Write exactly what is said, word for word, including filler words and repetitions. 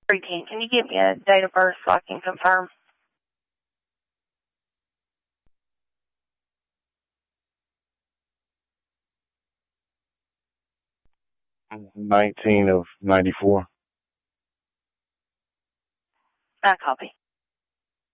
Routine. Can you give me a date of birth so I can confirm? nineteen of ninety-four. I copy.